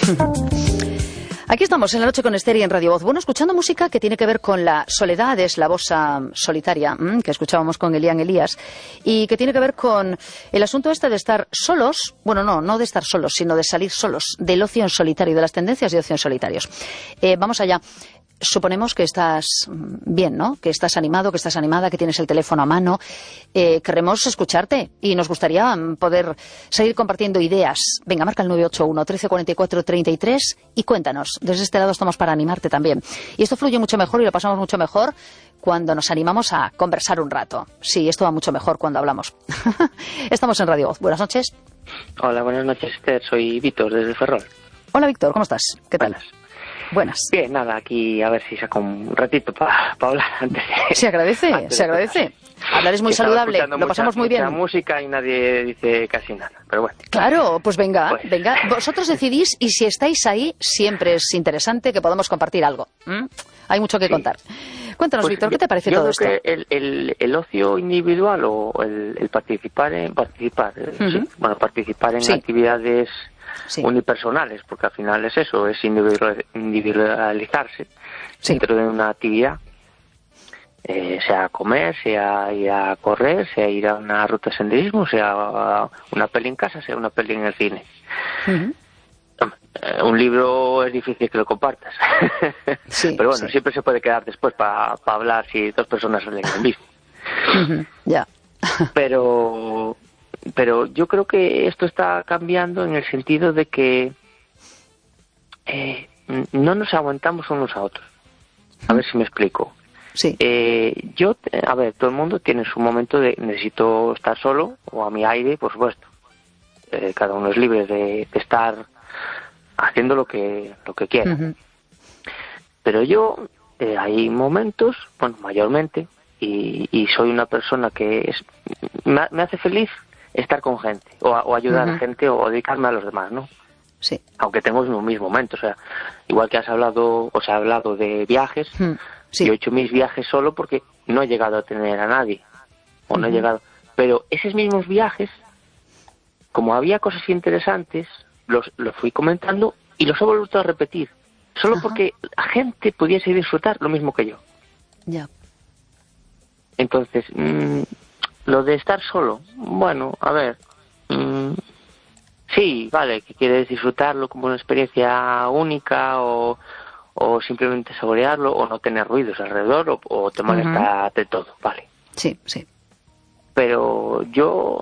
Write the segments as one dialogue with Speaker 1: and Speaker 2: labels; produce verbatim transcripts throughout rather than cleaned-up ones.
Speaker 1: Aquí estamos en La Noche con Esther y en Radio Voz. Bueno, escuchando música que tiene que ver con la soledad, es la bossa solitaria, mmm, que escuchábamos con Elian Elías, y que tiene que ver con el asunto este de estar solos, bueno, no, no de estar solos, sino de salir solos, del ocio en solitario, de las tendencias de ocio en solitarios. Eh, vamos allá. Suponemos que estás bien, ¿no? Que estás animado, que estás animada, que tienes el teléfono a mano. Eh, queremos escucharte y nos gustaría poder seguir compartiendo ideas. Venga, marca el nueve ocho uno, trece cuarenta y cuatro, treinta y tres y cuéntanos. Desde este lado estamos para animarte también. Y esto fluye mucho mejor y lo pasamos mucho mejor cuando nos animamos a conversar un rato. Sí, esto va mucho mejor cuando hablamos. Estamos en Radio Voz. Buenas noches.
Speaker 2: Hola, buenas noches, Esther. Soy Víctor, desde Ferrol.
Speaker 1: Hola, Víctor. ¿Cómo estás? ¿Qué tal?
Speaker 2: Buenas.
Speaker 1: Buenas.
Speaker 2: Bien, nada, aquí a ver si saco un ratito para pa hablar antes de...
Speaker 1: Se agradece,
Speaker 2: antes
Speaker 1: se
Speaker 2: de
Speaker 1: agradece. Hablar es muy
Speaker 2: Estaba
Speaker 1: saludable,
Speaker 2: escuchando
Speaker 1: lo pasamos
Speaker 2: mucha,
Speaker 1: muy bien.
Speaker 2: mucha música y nadie dice casi nada, pero bueno.
Speaker 1: Claro, pues venga,
Speaker 2: Pues-
Speaker 1: venga. Vosotros decidís y si estáis ahí, siempre es interesante que podamos compartir algo. ¿Mm? Hay mucho que
Speaker 2: Sí.
Speaker 1: contar. Cuéntanos,
Speaker 2: Pues
Speaker 1: Víctor,
Speaker 2: yo-
Speaker 1: ¿qué te parece
Speaker 2: yo
Speaker 1: todo
Speaker 2: creo
Speaker 1: esto?
Speaker 2: que el, el, el ocio individual o el, el participar en participar, eh,
Speaker 1: Ujú.
Speaker 2: sí, bueno, participar en
Speaker 1: Sí.
Speaker 2: actividades
Speaker 1: Sí.
Speaker 2: unipersonales, porque al final es eso, es individual- individualizarse
Speaker 1: Sí.
Speaker 2: dentro de una actividad, eh, sea comer, sea ir a correr, sea ir a una ruta de senderismo, sea una peli en casa, sea una peli en el cine.
Speaker 1: Ujú.
Speaker 2: Eh, Un libro es difícil que lo compartas,
Speaker 1: Sí,
Speaker 2: pero bueno,
Speaker 1: sí.
Speaker 2: siempre se puede quedar después para hablar si dos personas salen en bici.
Speaker 1: Ujú. Ya.
Speaker 2: Pero, pero yo creo que esto está cambiando en el sentido de que eh, no nos aguantamos unos a otros. A ver si me explico.
Speaker 1: Sí.
Speaker 2: Eh, yo, a ver, todo el mundo tiene su momento de necesito estar solo o a mi aire, por supuesto. Eh, cada uno es libre de, de estar haciendo lo que lo que quiera.
Speaker 1: Ujú.
Speaker 2: Pero yo, eh, hay momentos, bueno, mayormente, y, y soy una persona que es, me, ha- me hace feliz estar con gente, o, a- o ayudar
Speaker 1: Ujú.
Speaker 2: a gente, o dedicarme a los demás, ¿no?
Speaker 1: Sí.
Speaker 2: Aunque tengo mis momentos, o sea, igual que has hablado, o sea, has hablado de viajes,
Speaker 1: Mm. Sí.
Speaker 2: yo he hecho mis viajes solo porque no he llegado a tener a nadie, o no he
Speaker 1: Ujú.
Speaker 2: llegado, pero esos mismos viajes, como había cosas interesantes, los, los fui comentando y los he vuelto a repetir, solo
Speaker 1: Ajá.
Speaker 2: porque la gente pudiese disfrutar lo mismo que yo.
Speaker 1: Ya.
Speaker 2: Entonces, mm, lo de estar solo, bueno, a ver, mm, sí, vale, que quieres disfrutarlo como una experiencia única o, o simplemente saborearlo o no tener ruidos alrededor o, o te molesta de todo, vale.
Speaker 1: Sí, sí.
Speaker 2: Pero yo,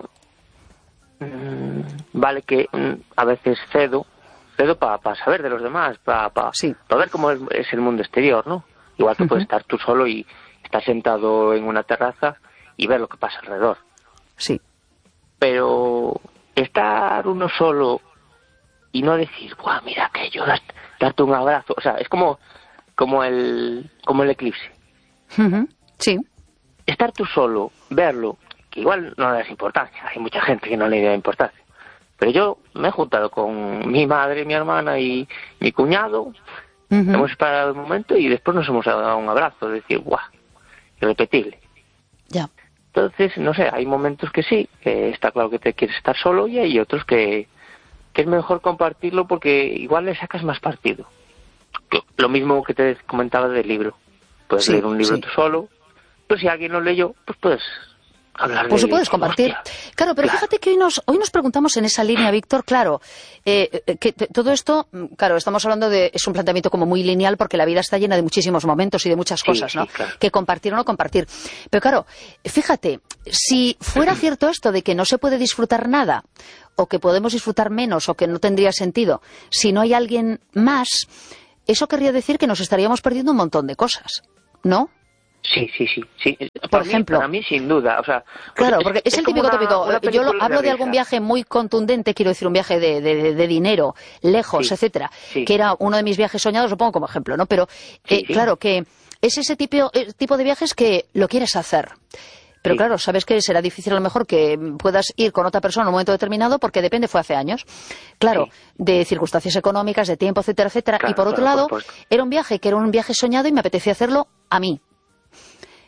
Speaker 2: mm, vale que mm, a veces cedo, cedo para saber de los demás, para
Speaker 1: Sí.
Speaker 2: ver cómo es, es el mundo exterior, ¿no? Igual que
Speaker 1: Ujú.
Speaker 2: puedes estar tú solo y estar sentado en una terraza y ver lo que pasa alrededor.
Speaker 1: Sí.
Speaker 2: Pero estar uno solo y no decir, ¡buah, mira aquello! dar- Darte un abrazo, o sea, es como, como el, como el eclipse.
Speaker 1: Ujú. Sí.
Speaker 2: Estar tú solo, verlo, que igual no le das importancia, hay mucha gente que no le da importancia. Pero yo me he juntado con mi madre, mi hermana y mi cuñado,
Speaker 1: Ujú.
Speaker 2: hemos esperado un momento y después nos hemos dado un abrazo, decir, ¡buah! Irrepetible.
Speaker 1: Ya.
Speaker 2: Entonces, no sé, hay momentos que sí, que está claro que te quieres estar solo y hay otros que, que es mejor compartirlo porque igual le sacas más partido. Que- Lo mismo que te comentaba del libro. Puedes
Speaker 1: Sí,
Speaker 2: leer un libro
Speaker 1: sí.
Speaker 2: tú solo, pero si alguien lo leyó, pues puedes hablar de
Speaker 1: Pues
Speaker 2: él
Speaker 1: lo puedes
Speaker 2: y,
Speaker 1: compartir.
Speaker 2: hostia,
Speaker 1: Claro, pero
Speaker 2: claro.
Speaker 1: fíjate que hoy nos, hoy nos preguntamos en esa línea, Víctor, claro, eh, eh, que t- todo esto, mm, claro, estamos hablando de, es un planteamiento como muy lineal porque la vida está llena de muchísimos momentos y de muchas
Speaker 2: Sí,
Speaker 1: cosas, ¿no?
Speaker 2: sí, claro.
Speaker 1: Que compartir o no compartir. Pero claro, fíjate, si fuera cierto esto de que no se puede disfrutar nada, o que podemos disfrutar menos, o que no tendría sentido, si no hay alguien más, eso querría decir que nos estaríamos perdiendo un montón de cosas, ¿no?
Speaker 2: Sí, sí, sí. sí.
Speaker 1: Por
Speaker 2: Para mí-
Speaker 1: el
Speaker 2: para mí, sin duda. O sea,
Speaker 1: Claro, porque es, el
Speaker 2: como
Speaker 1: típico
Speaker 2: una-
Speaker 1: tópico.
Speaker 2: una
Speaker 1: Yo lo-
Speaker 2: película
Speaker 1: hablo de
Speaker 2: risa.
Speaker 1: algún viaje muy contundente, quiero decir, un viaje de, de- de- de dinero, lejos,
Speaker 2: Sí,
Speaker 1: etcétera,
Speaker 2: sí.
Speaker 1: que era uno de mis viajes soñados, lo pongo como ejemplo, ¿no? Pero, eh,
Speaker 2: Sí, sí.
Speaker 1: claro, que es ese tipo, eh, tipo de viajes que lo quieres hacer. Pero
Speaker 2: Sí.
Speaker 1: claro, sabes que será difícil a lo mejor que puedas ir con otra persona en un momento determinado porque depende, fue hace años. Claro,
Speaker 2: Sí.
Speaker 1: de circunstancias económicas, de tiempo, etcétera, etcétera.
Speaker 2: Claro,
Speaker 1: y por otro
Speaker 2: claro,
Speaker 1: lado,
Speaker 2: por supuesto.
Speaker 1: era un viaje que era un viaje soñado y me apetecía hacerlo a mí.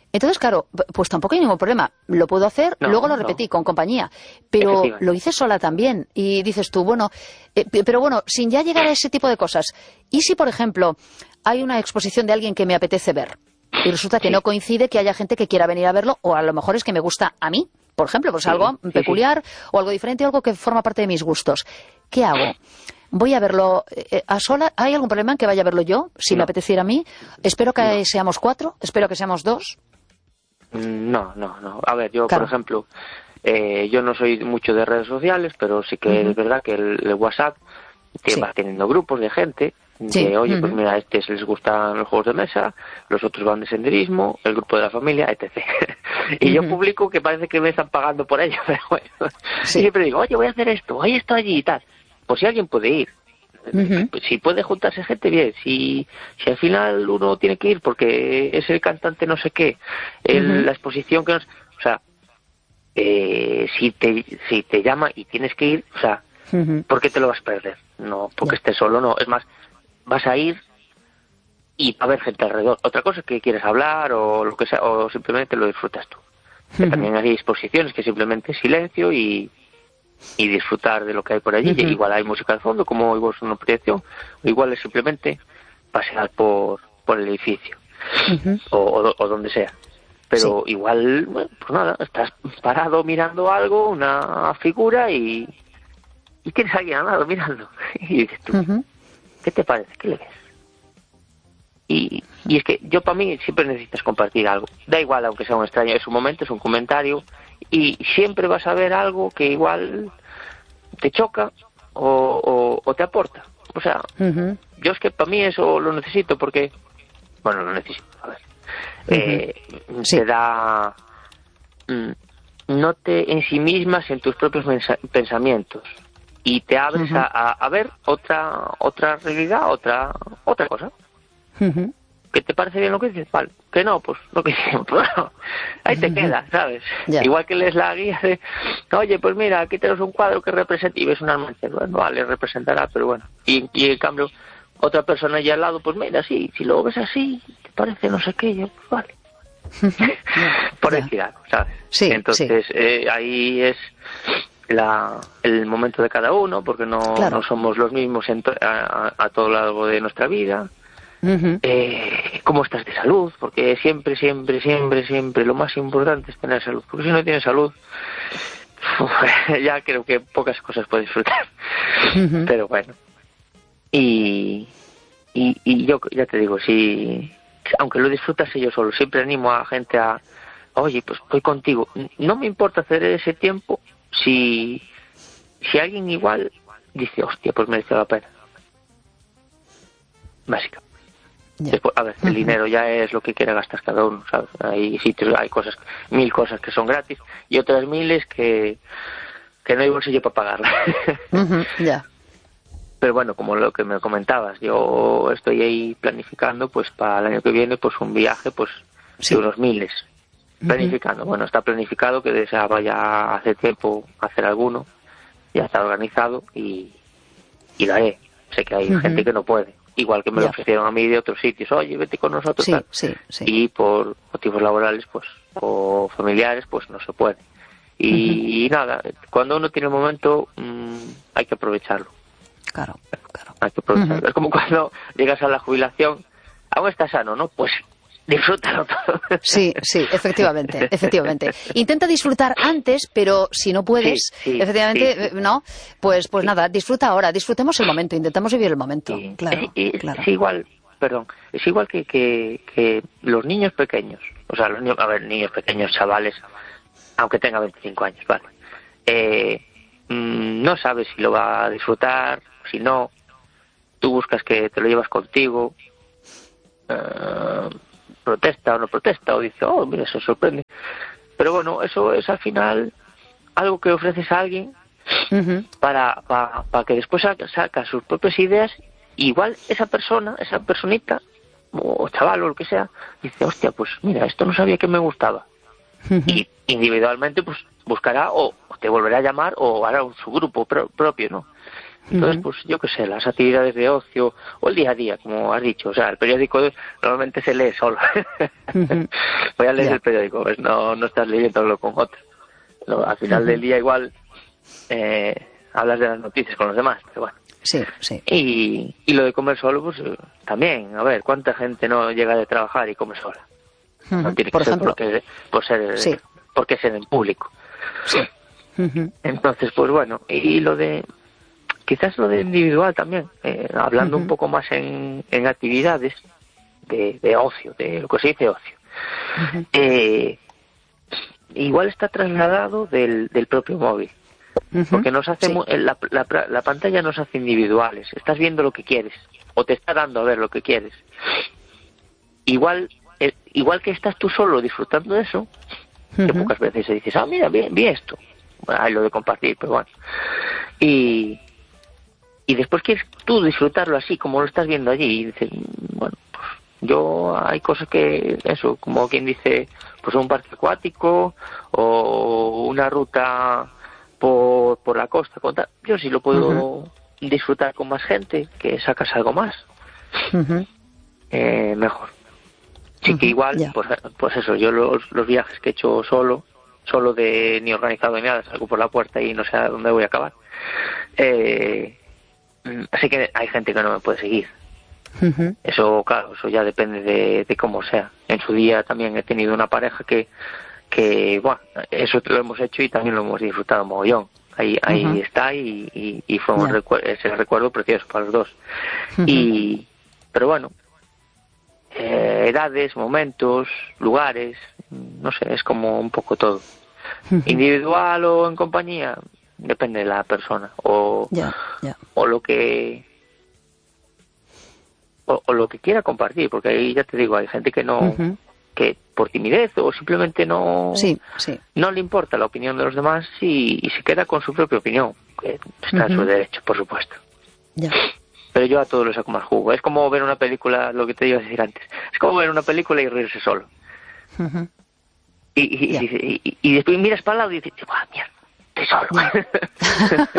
Speaker 1: Entonces, claro, pues tampoco hay ningún problema. Lo puedo hacer,
Speaker 2: no,
Speaker 1: luego lo
Speaker 2: no.
Speaker 1: repetí con compañía. Pero lo hice sola también. Y dices tú, bueno, eh, pero bueno, sin ya llegar a ese tipo de cosas. ¿Y si, por ejemplo, hay una exposición de alguien que me apetece ver? Y resulta que sí. no coincide que haya gente que quiera venir a verlo, o a lo mejor es que me gusta a mí, por ejemplo, pues sí, algo sí, peculiar, sí. o algo diferente, algo que forma parte de mis gustos. ¿Qué hago? ¿Voy a verlo eh, a sola? ¿Hay algún problema en que vaya a verlo yo, si no. me apeteciera a mí? ¿Espero que no. seamos cuatro? ¿Espero que seamos dos?
Speaker 2: No, no, no. A ver, yo, claro. por ejemplo, eh, yo no soy mucho de redes sociales, pero sí que uh-huh. es verdad que el, el WhatsApp te sí. va teniendo grupos de gente sí. que, oye, uh-huh. pues mira, a este les gustan los juegos de mesa, los otros van de senderismo, el grupo de la familia, etcétera. y uh-huh. yo publico que parece que me están pagando por ello, pero bueno. Sí. Y siempre digo, oye, voy a hacer esto, oye, esto allí y tal. Por si alguien puede ir. Uh-huh. Si puede juntarse gente, bien. Si, si al final uno tiene que ir porque es el cantante no sé qué, el, uh-huh. la exposición que nos... O sea, eh, si, te, si te llama y tienes que ir, o sea, uh-huh. ¿por qué te lo vas a perder? No, porque yeah. estés solo, no. Es más, vas a ir y va a haber gente alrededor. Otra cosa es que quieres hablar o lo que sea, o simplemente lo disfrutas tú. Uh-huh. Que también hay exposiciones que simplemente silencio y... y disfrutar de lo que hay por allí. Uh-huh. Igual hay música de fondo, como igual es una proyección, o igual es simplemente pasear por, por el edificio, uh-huh. o, o, o donde sea. Pero sí. igual, bueno, pues nada, estás parado mirando algo, una figura, y, y tienes a alguien al lado mirando. Y dices tú, uh-huh. ¿qué te parece? ¿Qué le ves? Y, y es que yo, para mí, siempre necesitas compartir algo. Da igual, aunque sea un extraño, es un momento, es un comentario, y siempre vas a ver algo que igual te choca o, o, o te aporta. O sea, uh-huh. yo es que para mí eso lo necesito porque, bueno, lo necesito, a ver, uh-huh. eh, sí. te da, mm, no te ensimismas en tus propios mensa- pensamientos y te abres uh-huh. a, a ver otra otra realidad, otra otra cosa. Uh-huh. ¿Que te parece bien lo que dices? Vale. Que no, pues lo que dices. Bueno, ahí te queda, ¿sabes? Yeah. Igual que lees la guía de, oye, pues mira, aquí tenemos un cuadro que representa, y ves un almacén. Bueno, vale, representará, pero bueno. Y, y en cambio, otra persona allá al lado, pues mira, sí, si lo ves así, te parece no sé qué, yo, pues vale. Yeah. Por decir yeah. algo, ¿sabes?
Speaker 1: Sí,
Speaker 2: Entonces,
Speaker 1: sí.
Speaker 2: Eh, ahí es la el momento de cada uno, porque no, claro. no somos los mismos en to- a, a, a todo lo largo de nuestra vida. Uh-huh. Eh, cómo estás de salud, porque siempre, siempre, siempre, siempre lo más importante es tener salud, porque si no tienes salud, uf, ya creo que pocas cosas puedes disfrutar. Uh-huh. Pero bueno, y, y y yo ya te digo, si aunque lo disfrutas yo solo, siempre animo a gente a, oye, pues voy contigo, no me importa hacer ese tiempo si si alguien igual dice, hostia, pues merece la pena, básicamente. Yeah. Después, a ver, el uh-huh. dinero ya es lo que quiera gastar cada uno, ¿sabes? Hay sitios, hay cosas, mil cosas que son gratis y otras miles que, que no hay bolsillo para pagarlas.
Speaker 1: Uh-huh. Yeah.
Speaker 2: Pero bueno, como lo que me comentabas, yo estoy ahí planificando, pues para el año que viene, pues un viaje, pues sí. de unos miles. Planificando. Uh-huh. Bueno, está planificado que deseaba ya hace tiempo hacer alguno, ya está organizado y, y lo haré. Sé que hay uh-huh. gente que no puede. Igual que me yeah. lo ofrecieron a mí de otros sitios, oye, vete con nosotros,
Speaker 1: sí,
Speaker 2: tal.
Speaker 1: Sí, sí.
Speaker 2: Y por motivos laborales, pues, o familiares, pues no se puede. Y, uh-huh. y nada, cuando uno tiene un momento, mmm, hay que aprovecharlo.
Speaker 1: Claro, claro.
Speaker 2: Hay que aprovecharlo.
Speaker 1: Uh-huh.
Speaker 2: Es como cuando llegas a la jubilación, aún estás sano, ¿no? Pues disfrútalo todo.
Speaker 1: Sí, sí, efectivamente, efectivamente. Intenta disfrutar antes, pero si no puedes, sí, sí, efectivamente, sí. ¿no? Pues pues sí. nada, disfruta ahora, disfrutemos el momento, intentamos vivir el momento. Sí. Claro,
Speaker 2: es, es,
Speaker 1: claro.
Speaker 2: es igual, perdón, es igual que, que, que los niños pequeños, o sea, los niños, a ver, niños pequeños, chavales, aunque tenga veinticinco años, vale. Eh, mmm, no sabes si lo va a disfrutar, si no, tú buscas que te lo llevas contigo, uh, protesta o no protesta, o dice, oh, mira, eso sorprende. Pero bueno, eso es al final algo que ofreces a alguien uh-huh. para, para, para que después saca, saca sus propias ideas. Igual esa persona, esa personita, o chaval o lo que sea, dice, hostia, pues mira, esto no sabía que me gustaba. Uh-huh. Y individualmente pues buscará o te volverá a llamar o hará su grupo pro- propio, ¿no? Entonces,
Speaker 1: Uh-huh.
Speaker 2: pues yo qué sé, las actividades de ocio o el día a día, como has dicho, o sea, el periódico normalmente se lee solo.
Speaker 1: Uh-huh.
Speaker 2: Voy a leer
Speaker 1: Ya.
Speaker 2: el periódico, pues no, no estás leyéndolo con otro. No, al final
Speaker 1: Uh-huh.
Speaker 2: del día igual eh, hablas de las noticias con los demás, pero bueno.
Speaker 1: Sí, sí.
Speaker 2: Y, y lo de comer solo, pues eh, también, a ver, ¿cuánta gente no llega de trabajar y come sola?
Speaker 1: Uh-huh.
Speaker 2: No tiene que
Speaker 1: Por
Speaker 2: ser
Speaker 1: ejemplo.
Speaker 2: porque, por ser,
Speaker 1: Sí.
Speaker 2: porque ser en público.
Speaker 1: Sí. Uh-huh.
Speaker 2: Entonces, pues bueno, y lo de, quizás lo de individual también, eh, hablando
Speaker 1: Uh-huh.
Speaker 2: un poco más en, en actividades de, de ocio, de lo que se dice ocio.
Speaker 1: Uh-huh.
Speaker 2: Eh, igual está trasladado del, del propio móvil,
Speaker 1: Uh-huh.
Speaker 2: porque nos hace
Speaker 1: Sí.
Speaker 2: mu- la, la, la pantalla nos hace individuales, estás viendo lo que quieres, o te está dando a ver lo que quieres. Igual, eh, igual que estás tú solo disfrutando de eso, que
Speaker 1: Uh-huh.
Speaker 2: pocas veces se dices, ah, mira, vi, vi esto. Bueno, hay lo de compartir, pero bueno. Y, y después quieres tú disfrutarlo así, como lo estás viendo allí, y dices, bueno, pues yo hay cosas que, eso, como quien dice, pues un parque acuático, o una ruta por, por la costa, con tal. Yo sí lo puedo
Speaker 1: Uh-huh.
Speaker 2: disfrutar con más gente, que sacas algo más,
Speaker 1: Uh-huh.
Speaker 2: eh, mejor. Sí que
Speaker 1: Uh-huh.
Speaker 2: igual,
Speaker 1: Ya.
Speaker 2: pues, pues eso, yo los, los viajes que he hecho solo, solo de ni organizado ni nada, salgo por la puerta y no sé a dónde voy a acabar. Eh, así que hay gente que no me puede seguir.
Speaker 1: Uh-huh.
Speaker 2: Eso, claro, eso ya depende de, de cómo sea. En su día también he tenido una pareja que, que bueno, eso lo hemos hecho y también lo hemos disfrutado mogollón. Ahí, ahí
Speaker 1: Uh-huh.
Speaker 2: está y, y, y fue un
Speaker 1: Ya.
Speaker 2: recuerdo, ese recuerdo precioso para los dos.
Speaker 1: Uh-huh.
Speaker 2: Y, pero bueno, eh, edades, momentos, lugares, no sé, es como un poco todo.
Speaker 1: Uh-huh.
Speaker 2: Individual o en compañía, depende de la persona o,
Speaker 1: Ya, ya.
Speaker 2: o lo que o, o lo que quiera compartir, porque ahí ya te digo, hay gente que no,
Speaker 1: Uh-huh.
Speaker 2: que por timidez o simplemente no
Speaker 1: Sí, sí.
Speaker 2: no le importa la opinión de los demás y, y se queda con su propia opinión, que está en su
Speaker 1: Uh-huh.
Speaker 2: derecho, por supuesto.
Speaker 1: Ya.
Speaker 2: Pero yo a todos les saco más jugo. Es como ver una película, lo que te iba a decir antes. Es como ver una película y reírse solo.
Speaker 1: Uh-huh.
Speaker 2: Y, y,
Speaker 1: Ya.
Speaker 2: y, y, y después miras para el lado y dices, ¡ah, mierda! Estoy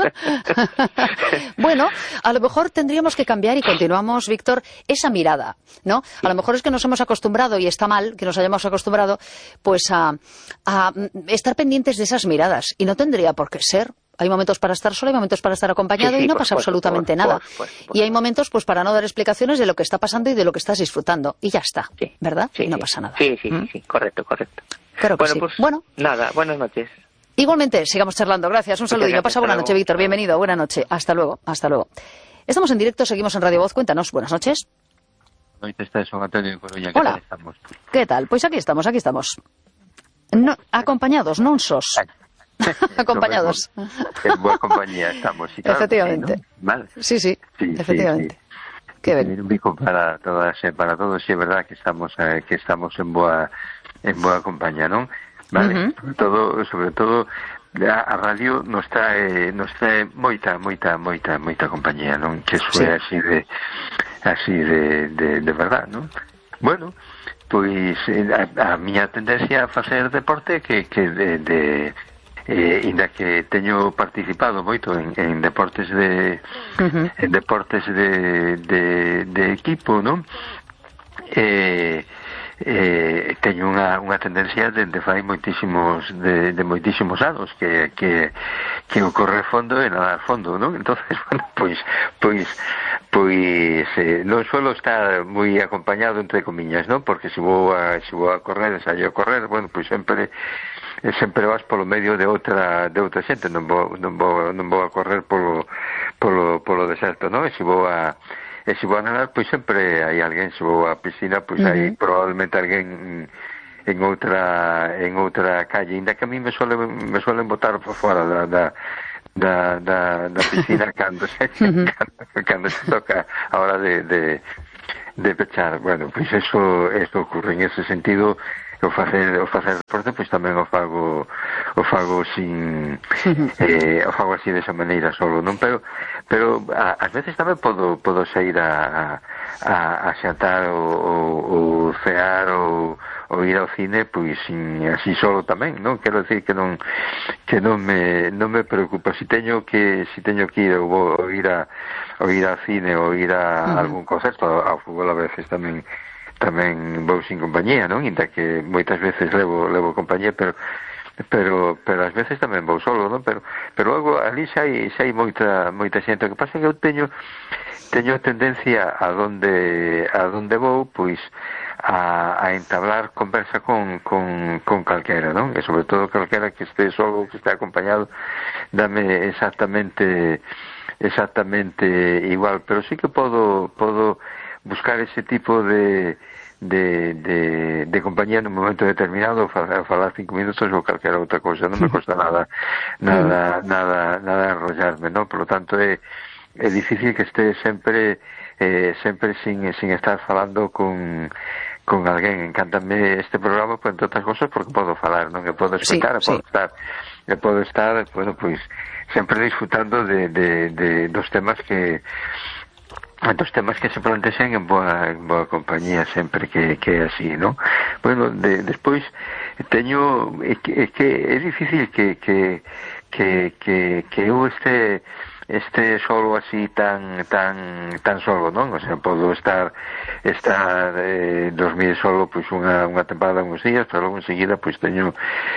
Speaker 2: solo.
Speaker 1: Bueno, a lo mejor tendríamos que cambiar y continuamos, Víctor, esa mirada, ¿no? A lo mejor es que nos hemos acostumbrado, y está mal que nos hayamos acostumbrado, pues a, a estar pendientes de esas miradas. Y no tendría por qué ser. Hay momentos para estar solo, hay momentos para estar acompañado
Speaker 2: Sí, sí,
Speaker 1: y no
Speaker 2: por
Speaker 1: pasa
Speaker 2: supuesto,
Speaker 1: absolutamente
Speaker 2: por-
Speaker 1: nada.
Speaker 2: por supuesto, por
Speaker 1: Y hay momentos pues para no dar explicaciones de lo que está pasando y de lo que estás disfrutando. Y ya está,
Speaker 2: Sí,
Speaker 1: ¿verdad?
Speaker 2: sí,
Speaker 1: y no
Speaker 2: sí.
Speaker 1: pasa nada.
Speaker 2: Sí, sí,
Speaker 1: ¿Mm?
Speaker 2: sí, sí, correcto, correcto.
Speaker 1: Claro que
Speaker 2: Bueno,
Speaker 1: sí.
Speaker 2: pues
Speaker 1: Bueno.
Speaker 2: nada, buenas noches.
Speaker 1: Igualmente, sigamos charlando. Gracias, un
Speaker 2: Muchas
Speaker 1: saludillo.
Speaker 2: gracias,
Speaker 1: Pasa
Speaker 2: hasta
Speaker 1: buena
Speaker 2: luego.
Speaker 1: noche, Víctor.
Speaker 2: Hasta luego.
Speaker 1: Bienvenido. Buena noche. Hasta luego. Hasta luego. Estamos en directo, seguimos en Radio Voz. Cuéntanos. Buenas noches.
Speaker 3: Hoy te está Son Antonio de Coruña, ¿qué
Speaker 1: Hola.
Speaker 3: tal estamos?
Speaker 1: ¿Qué tal? Pues aquí estamos, aquí estamos. No, acompañados, non sos. Acompañados.
Speaker 3: En buena compañía estamos. Y claro,
Speaker 1: Efectivamente.
Speaker 3: sí, ¿no? Vale.
Speaker 1: Sí, sí,
Speaker 3: Sí,
Speaker 1: efectivamente.
Speaker 3: sí, sí.
Speaker 1: Qué
Speaker 3: Y
Speaker 1: ben.
Speaker 3: un bico para todas, eh, para todos, sí, es verdad que estamos eh, que estamos en boa en boa compañía, ¿non? Vale.
Speaker 1: Ujú.
Speaker 3: Sobre todo, sobre todo a, a radio nos trae nos trae moita, moita, moita, moita compañía, non? Que
Speaker 1: Sí.
Speaker 3: eso é así de así de, de, de verdad, non? Bueno, pois eh, a, a miña tendencia a facer deporte que, que de, de eh, inda que teño participado moito en, en deportes de
Speaker 1: Ujú.
Speaker 3: en deportes de, de, de equipo, non? Eh, eh, teño unha, unha tendencia de, de fai moitísimos de, de moitísimos anos que, que, que o correr fondo e nadar fondo, non? Entonces, bueno, pois pois pois eh, non suelo estar moi acompañado entre comiñas, non? Porque se vou a, se vou a correr, ensaio a correr, bueno, pois sempre e sempre vas polo medio de outra de outra xente, non vou non vou non vou a correr polo polo polo deserto, non? E se vou a e se vou a nadar, pois sempre hai alguén, se vou a piscina, pois
Speaker 1: Uh-huh.
Speaker 3: hai probablemente alguén en outra en outra calle, ainda que a mí me suelen me suelen botar por fora da da da, da, da piscina cando se
Speaker 1: Uh-huh.
Speaker 3: cando, cando se toca a hora de de de pechar. Bueno, pois eso eso ocurre en ese sentido. O facer o facer deporte pois tamén o fago o fago sin eh, o fago así desa maneira solo, non? Pero pero a, ás veces tamén podo podo sair a a, a xantar ou, ou, ou cear ou, o ir ao cine, pois sin, así solo tamén, non? Quero decir que non que non me non me preocupa si teño que si teño que ir ou, vou, ou ir a ou ir ao cine ou ir a uh-huh. algún concerto, ao fútbol a veces tamén tamén vou sin compañía, non? Inda que moitas veces levo levo compañía, pero pero pero ás veces tamén vou solo, non? Pero pero logo ali xa hai xa hai moita moita xente. O que pasa é que eu teño teño tendencia a donde a donde vou, pois a, a entablar conversa con, con, con calquera, non? E sobre todo calquera que este solo, que este acompañado, dame exactamente exactamente igual, pero sí que podo podo buscar ese tipo de De, de, de compañía en un momento determinado, falar, falar cinco minutos ou calquera outra cousa, non me costa nada nada nada nada enrollarme, non? Por lo tanto é, é difícil que este sempre eh, sempre sin, sin estar falando con con alguén. Encántame este programa, pues, entre outras cosas, porque podo falar, non? Que podo explicar, sí, podo sí. estar e podo estar, bueno, pois sempre disfrutando de, de, de dos temas que dos temas que se plantexen en boa, en boa compañía, sempre que, que é así, non? Bueno, de, despois teño é que, é que é difícil que que que que, que eu este este solo así tan tan tan solo, non? O sea, podo estar estar eh, dormir solo pois unha unha temporada, uns días, pero logo enseguida pois teño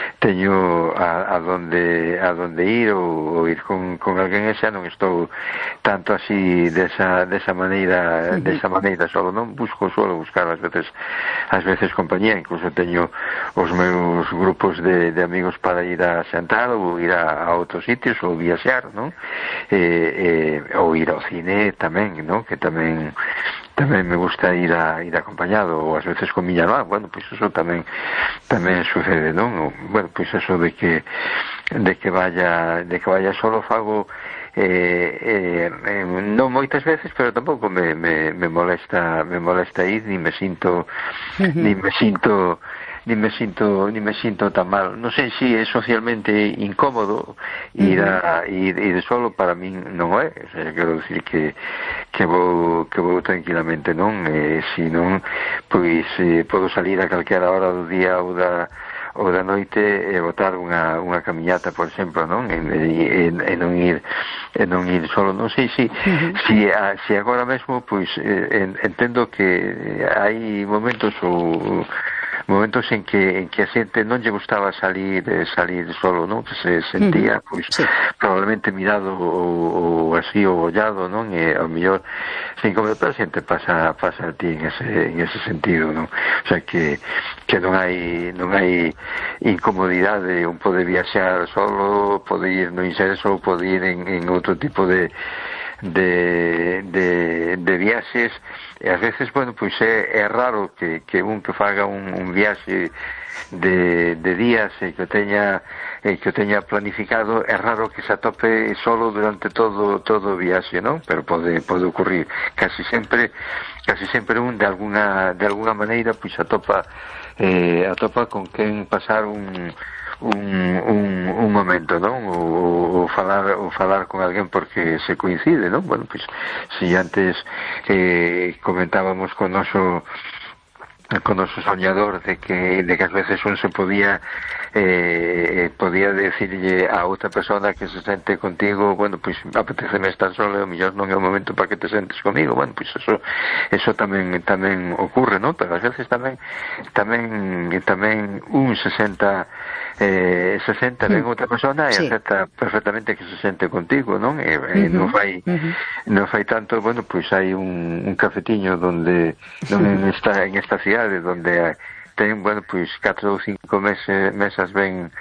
Speaker 3: teño a, a donde a donde ir ou, ou ir con con alguén, e xa non estou tanto así desa desa maneira, desa maneira solo, non? Busco solo buscar ás veces ás veces compañía, incluso teño os meus grupos de de amigos para ir a sentar ou ir a, a outros sitios ou viaxar, non? E Eh, eh, ou ir ao cine tamén, non? Que tamén tamén me gusta ir a ir acompañado, ou ás veces con miña irmá. Bueno, pois eso tamén tamén sucede, non? O, bueno, pois eso de que de que vaya de que vaya solo fago eh, eh, eh, non moitas veces, pero tampouco me, me, me molesta me molesta ir, ni me sinto uh-huh. ni me sinto ni me sinto ni me sinto tan mal. Non sei se é socialmente incómodo ir a ir, ir solo, para min non é. O sea, quero dicir que que vou que vou tranquilamente, non? E se non, pois eh, podo salir a calquera hora do día ou da ou da noite e botar unha unha camiñata, por exemplo, non? E, e, e non ir e non ir solo. Non sei se uh-huh. si, a, si agora mesmo, pois eh, entendo que hai momentos ou momentos en que en que a xente non lle gustaba salir salir solo, non? Que se sentía, uh-huh. pois, sí. probablemente mirado ou, ou así, ou ollado, non? E ao mellor sin como a xente pasa pasa a ti en ese en ese sentido, non? O sea que que non hai non hai incomodidade, un pode viaxar solo, pode ir no inserso, pode ir en, en outro tipo de de, de, de viaxes, e ás veces, bueno, pois é, é raro que, que un que faga un, un viaxe de, de días e que o teña e que o teña planificado, é raro que se atope solo durante todo todo o viaxe, non? Pero pode pode ocurrir casi sempre casi sempre un de alguna de alguna maneira pois atopa eh, atopa con quen pasar un Un, un, un momento, non? Ou, ou falar ou falar con alguén porque se coincide, non? Bueno, pois si antes eh, comentábamos con noso con noso soñador de que de que ás veces un se podía eh, podía decirlle a outra persona que se sente contigo, bueno, pois apeteceme estar solo, o mellor non é o momento para que te sentes comigo. Bueno, pois eso eso tamén tamén ocurre, non? Pero ás veces tamén tamén tamén un se senta eh, se senta ben outra persona e sí. acepta perfectamente que se sente contigo, non? E, e uh-huh. non fai uh-huh. non fai tanto, bueno, pois hai un, un cafetiño donde, donde en esta en esta cidade donde ten, bueno, pois catro ou cinco meses, mesas ben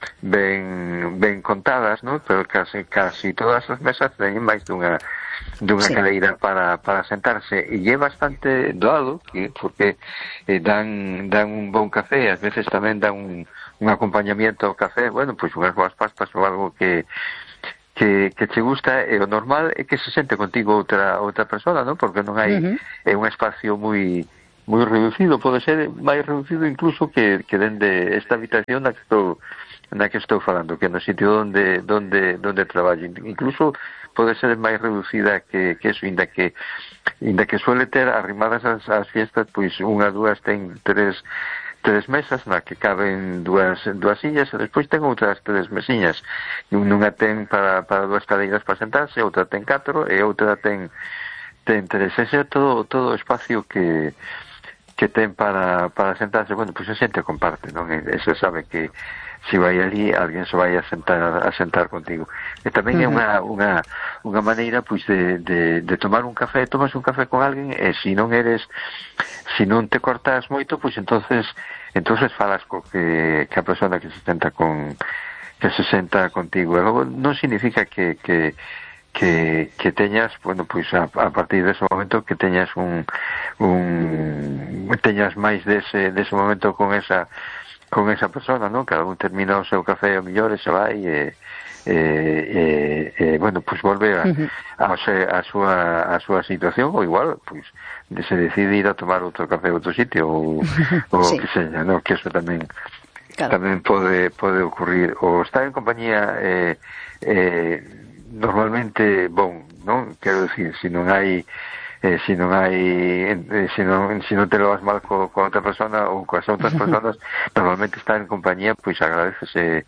Speaker 3: ben ben contadas, non? Pero casi casi todas as mesas teñen máis dunha dunha sí. cadeira para, para sentarse, e é bastante doado que, porque eh, dan dan un bon café, ás veces tamén dan un un acompañamiento ao café, bueno, pois unhas boas pastas ou algo que que, que che gusta, e o normal é que se sente contigo outra outra persona, non? Porque non hai uh-huh. é un espacio moi moi reducido, pode ser máis reducido incluso que, que dende esta habitación na que estou na que estou falando, que no sitio onde donde donde traballo, incluso pode ser máis reducida que, que eso, inda que inda que suele ter arrimadas as, as fiestas, pois unha, dúas, ten tres tres mesas na que caben dúas, dúas sillas e despois ten outras tres mesiñas. Unha ten para, para dúas cadeiras para sentarse, outra ten catro e outra ten ten tres. Ese é todo, todo o espacio que que ten para, para sentarse. Bueno, pois pues a xente comparte, non? E se sabe que se vai ali, alguén se vai a sentar a sentar contigo. E tamén uh-huh. é unha, unha, unha maneira pois de, de, de tomar un café, tomas un café con alguén e se non eres, se non te cortas moito, pois entonces entonces falas co que, que a persona que se senta con que se senta contigo. E logo non significa que, que que, que teñas, bueno, pois a, a partir dese momento que teñas un un teñas máis dese, dese momento con esa con esa persona, non? Cada un termina o seu café o mellor e se vai e, e, e, e bueno, pois volve a, a, a, súa, a súa situación, ou igual, pois se decide ir a tomar outro café a outro sitio ou, ou sí. que seña, non? Que eso tamén claro. tamén pode, pode ocurrir. Ou estar en compañía eh, eh, normalmente bon, non? Quero dicir, se non hai Eh, se non hai eh, se non, se non te lo vas mal co, co outra persona ou coas outras personas, normalmente estar en compañía pois agradecese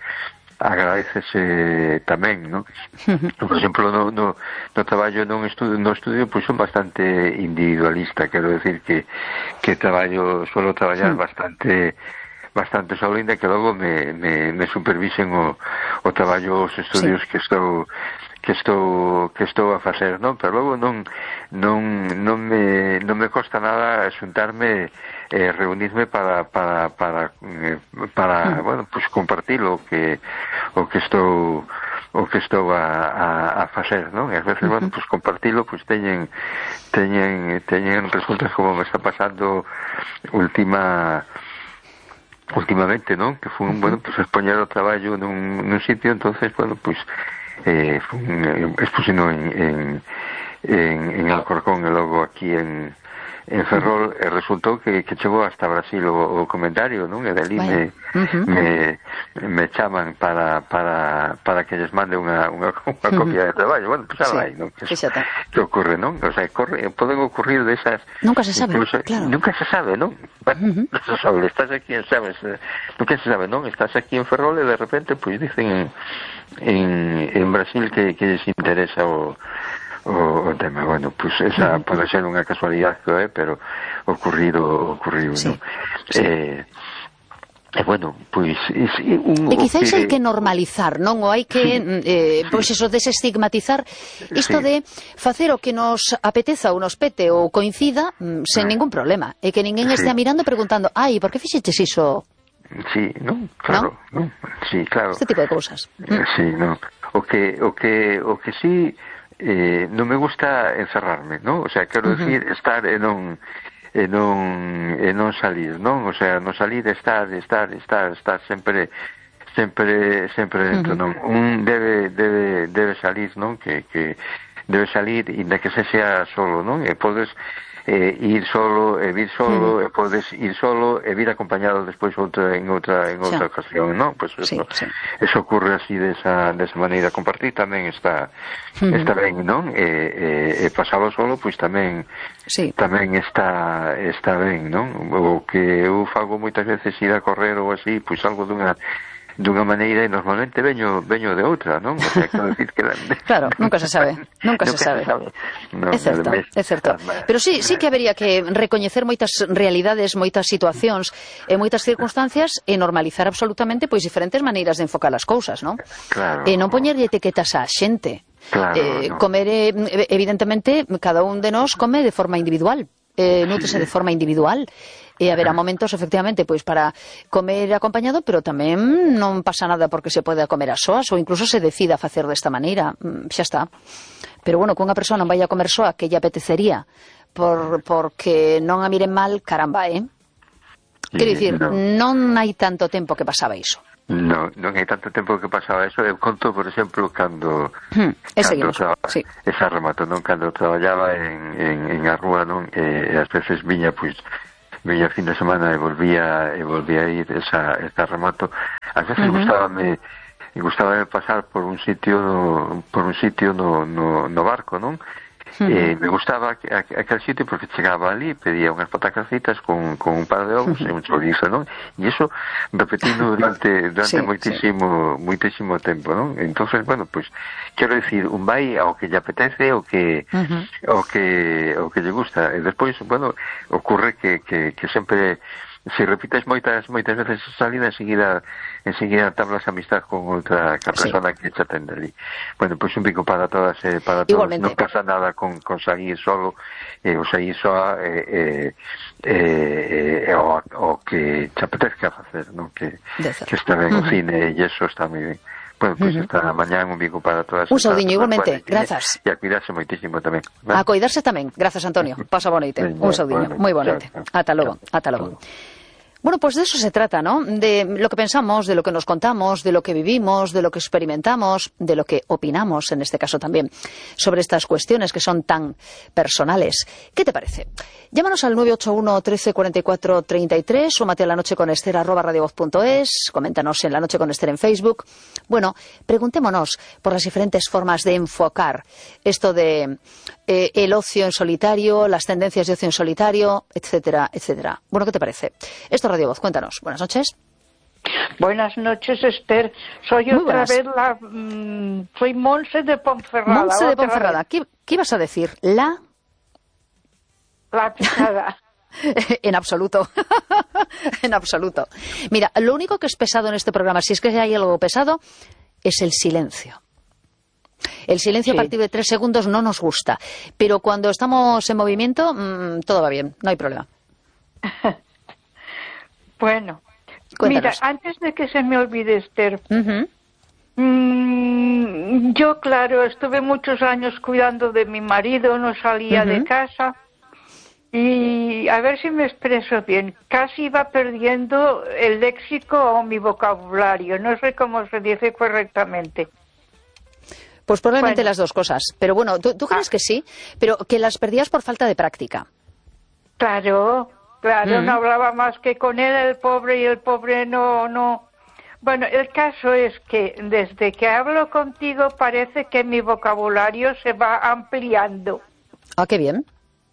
Speaker 3: agradecese tamén, non? Por exemplo, no, no, no traballo nun estudio, no estudio pois son bastante individualista, quero decir que que traballo, suelo traballar bastante bastante solo, ainda que logo me, me, me supervisen o, o traballo, os estudios sí. que estou que estou que estou a facer, non? Pero logo non non non me non me costa nada xuntarme eh, reunirme para para para eh, para, mm. bueno, pues compartir o que o que estou o que estou a, a, a facer, non? E ás veces, uh-huh. bueno, pues compartilo, pues teñen teñen teñen resultas como me está pasando última últimamente, non? Que foi un, uh-huh. bueno, pues expoñer o traballo nun, nun sitio, entonces, bueno, pues eh, expuxeno en, en, en, en Alcorcón e logo aquí en, en Ferrol, e resultou que, que chegou hasta Brasil o, o comentario, non? E dali me, uh-huh. me, me chaman para, para, para que les mande unha, unha, unha copia uh-huh. de traballo. Bueno, pues xa sí. vai, non? Que, eso, que ocurre, non? O sea, corre, poden ocurrir desas...
Speaker 1: Nunca se sabe, incluso, claro.
Speaker 3: Nunca se sabe, non? Bueno, uh-huh. non se sabe, estás aquí, sabes, nunca se sabe, non? Estás aquí en Ferrol e de repente, pues dicen en, en Brasil que, que les interesa o... O, o tema, bueno, pues esa uh-huh. pode ser unha casualidade, eh, pero ocurrido, ocurrido, sí. ¿no? Sí. Eh, e eh, bueno, pois pues, un,
Speaker 1: e quizáis que... hai que normalizar, non? Ou hai que sí. eh, pois pues eso, desestigmatizar isto sí. de facer o que nos apeteza ou nos pete ou coincida mm, sen ah. ningún problema, e que ninguén sí. estea mirando preguntando, ai, por que fixeches iso?
Speaker 3: Sí, non, claro, ¿no? ¿no? Sí, claro.
Speaker 1: Este tipo de cousas.
Speaker 3: Mm. Sí, non. O que o que o que sí Eh, non me gusta encerrarme, non? O sea, quero uh-huh. decir, estar e non e non e non salir, non? O sea, non salir, estar, estar, estar, estar sempre sempre sempre dentro, uh-huh. non? Un debe debe debe salir, non? Que que debe salir inda que se sea solo, non? E podes eh, ir solo, e vir solo, uh-huh. e podes ir solo e vir acompañado despois outra en outra en outra sí. ocasión, non? Pues eso, sí, sí. eso ocurre así desa desa maneira. Compartir tamén está uh-huh. está ben, non? E, e, e pasalo solo, pois tamén sí. tamén está está ben, non? O que eu fago moitas veces ir a correr ou así, pois algo dunha dunha maneira e normalmente veño veño de outra, non? O sea, quero decir que...
Speaker 1: Claro, nunca se sabe, nunca, nunca se sabe. Se sabe. No, é certo, é certo. Pero sí, sí que habería que recoñecer moitas realidades, moitas situacións e moitas circunstancias e normalizar absolutamente pois diferentes maneiras de enfocar as cousas, non?
Speaker 3: Claro.
Speaker 1: E non poñerlle etiquetas á xente.
Speaker 3: Claro,
Speaker 1: eh,
Speaker 3: no.
Speaker 1: Comer, eh, evidentemente, cada un de nós come de forma individual. Eh, nútrese de forma individual e haberá momentos efectivamente pois para comer acompañado, pero tamén non pasa nada porque se pode comer a soas ou incluso se decida facer desta maneira, xa está. Pero bueno, que unha persona non vai a comer soa que lle apetecería por, porque non a miren mal, caramba, eh? Quero dicir, non hai tanto tempo que pasaba iso.
Speaker 3: No, non hai tanto tempo que pasaba eso. Eu conto, por exemplo, cando
Speaker 1: hmm,
Speaker 3: cando traba,
Speaker 1: sí.
Speaker 3: esa remato, non? Cando traballaba en, en, en a rúa, non? E ás veces viña, pois, viña fin de semana e volvía e volvía a ir esa, esa remato. Ás veces uh-huh. gustábame gustábame pasar por un sitio no, por un sitio no, no, no barco, non? Uh-huh. Eh, me gustaba aquel sitio porque chegaba ali, pedía unhas patacas fritas con, con un par de ovos uh-huh. e un chorizo, non? E iso repetindo durante, durante sí, moitísimo, sí. moitísimo tempo, non? Entonces, bueno, pues, quero decir, un vai ao que lle apetece, o que, uh-huh. o que, o que lle gusta. E despois, bueno, ocurre que, que, que sempre, se repites moitas moitas veces esa salida, enseguida enseguida tablas amistad con outra ca persona sí. que te atende ali. Bueno, pois pues un pico para todas e eh, para todos. Igualmente. Non pasa nada con, con sair solo, eh, o sair soa eh, eh, eh, o, o que te apetezca facer, non? Que, que está ben uh-huh. o cine e eso está moi ben. Bueno, pois pues uh-huh. esta mañá un bico para todas.
Speaker 1: Un saudiño, igualmente, grazas.
Speaker 3: E a cuidarse moitísimo tamén. ¿Vale?
Speaker 1: A cuidarse tamén, grazas Antonio. Pasa bonite. Un saudiño, moi bonite. Ata logo, ata logo. Bueno, pues de eso se trata, ¿no? De lo que pensamos, de lo que nos contamos, de lo que vivimos, de lo que experimentamos, de lo que opinamos, en este caso también, sobre estas cuestiones que son tan personales. ¿Qué te parece? Llámanos al nueve ocho uno, trece, cuarenta y cuatro, treinta y tres, súmate a La Noche con Ester, arroba radiovoz punto es, coméntanos en La Noche con Ester en Facebook. Bueno, preguntémonos por las diferentes formas de enfocar esto de eh, el ocio en solitario, las tendencias de ocio en solitario, etcétera, etcétera. Bueno, ¿qué te parece? Esto Radio Voz, cuéntanos. Buenas noches.
Speaker 4: Buenas noches, Esther. Soy
Speaker 1: Muy
Speaker 4: otra
Speaker 1: buenas.
Speaker 4: vez la... Mmm, soy Monse de Ponferrada.
Speaker 1: Monse de Ponferrada. ¿Qué, ¿Qué ibas a decir? La...
Speaker 4: La pesada.
Speaker 1: En absoluto. En absoluto. Mira, lo único que es pesado en este programa, si es que hay algo pesado, es el silencio. El silencio sí. A partir de tres segundos no nos gusta. Pero cuando estamos en movimiento, mmm, todo va bien, no hay problema.
Speaker 4: Bueno,
Speaker 1: cuéntanos.
Speaker 4: Mira, antes de que se me olvide, Esther,
Speaker 1: uh-huh.
Speaker 4: mmm, yo, claro, estuve muchos años cuidando de mi marido, no salía uh-huh. de casa, y a ver si me expreso bien, casi iba perdiendo el léxico o mi vocabulario, no sé cómo se dice correctamente.
Speaker 1: Pues probablemente
Speaker 4: bueno.
Speaker 1: las dos cosas, pero bueno, ¿tú, tú crees ah. que sí? Pero que las perdías por falta de práctica.
Speaker 4: Claro. Claro,
Speaker 1: Mm.
Speaker 4: no hablaba más que con él, el pobre, y el pobre no, no. Bueno, el caso es que desde que hablo contigo parece que mi vocabulario se va ampliando.
Speaker 1: Ah, qué bien.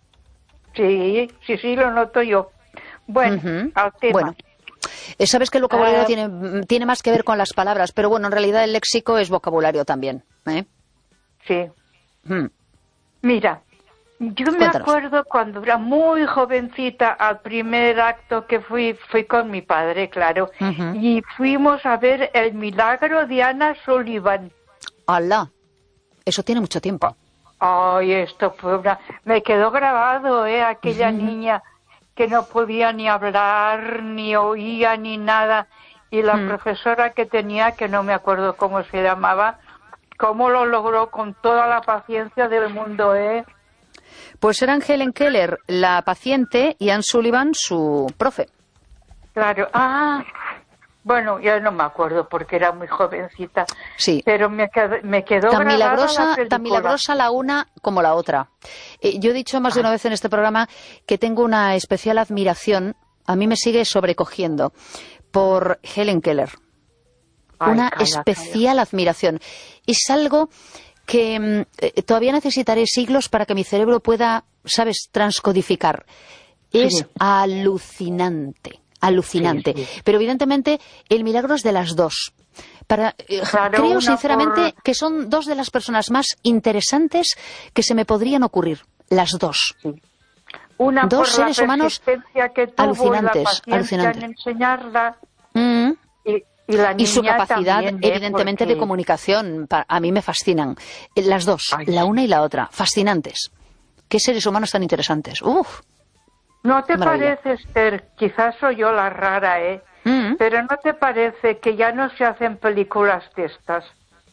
Speaker 4: Sí, sí, sí, lo noto yo. Bueno,
Speaker 1: uh-huh.
Speaker 4: al tema.
Speaker 1: Bueno, eh, sabes que el vocabulario
Speaker 4: uh,
Speaker 1: tiene, tiene más que ver con las palabras, pero bueno, en realidad el léxico es vocabulario también, ¿eh?
Speaker 4: Sí.
Speaker 1: Hmm.
Speaker 4: Mira. Yo me
Speaker 1: Cuéntanos.
Speaker 4: acuerdo cuando era muy jovencita al primer acto que fui, fui con mi padre, claro,
Speaker 1: uh-huh.
Speaker 4: y fuimos a ver El milagro de Anna Sullivan.
Speaker 1: ¡Hala! Eso tiene mucho tiempo.
Speaker 4: Ay, esto fue una... Me quedó grabado, ¿eh? Aquella uh-huh. niña que no podía ni hablar, ni oía, ni nada, y la uh-huh. profesora que tenía, que no me acuerdo cómo se llamaba, cómo lo logró con toda la paciencia del mundo, ¿eh?
Speaker 1: Pues eran Helen Keller, la paciente, y Anne Sullivan, su profe.
Speaker 4: Claro. Ah, bueno, ya no me acuerdo porque era muy jovencita.
Speaker 1: Sí.
Speaker 4: Pero me quedó, me quedó
Speaker 1: tan
Speaker 4: grabada
Speaker 1: milagrosa,
Speaker 4: la película.
Speaker 1: Tan milagrosa la una como la otra. Eh, yo he dicho más de una vez en este programa que tengo una especial admiración, a mí me sigue sobrecogiendo, por Helen Keller.
Speaker 4: Ay,
Speaker 1: una
Speaker 4: calla,
Speaker 1: especial
Speaker 4: calla.
Speaker 1: admiración. Es algo que eh, todavía necesitaré siglos para que mi cerebro pueda, ¿sabes?, transcodificar. Es
Speaker 4: sí.
Speaker 1: alucinante, alucinante.
Speaker 4: Sí, sí.
Speaker 1: Pero evidentemente el milagro es de las dos. Para, eh,
Speaker 4: claro,
Speaker 1: creo sinceramente
Speaker 4: por...
Speaker 1: que son dos de las personas más interesantes que se me podrían ocurrir, las dos.
Speaker 4: Sí. Una
Speaker 1: dos
Speaker 4: por
Speaker 1: seres
Speaker 4: la
Speaker 1: humanos
Speaker 4: que tuvo
Speaker 1: alucinantes,
Speaker 4: la
Speaker 1: alucinantes.
Speaker 4: En enseñarla.
Speaker 1: Mm.
Speaker 4: Y, y, la
Speaker 1: y su capacidad,
Speaker 4: también, ¿eh?
Speaker 1: evidentemente,
Speaker 4: Porque...
Speaker 1: de comunicación. A mí me fascinan. Las dos,
Speaker 4: Ay,
Speaker 1: la
Speaker 4: sí.
Speaker 1: una y la otra, fascinantes. Qué seres humanos tan interesantes. Uf.
Speaker 4: ¿No te
Speaker 1: Maravilla.
Speaker 4: parece, Esther? Quizás soy yo la rara, ¿eh?
Speaker 1: Mm.
Speaker 4: Pero ¿no te parece que ya no se hacen películas de estas?